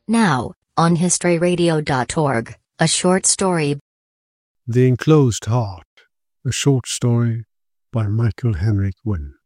Now, on historyradio.org, a short story. The Enclosed Heart, a short story by Michael Henrik Wynne.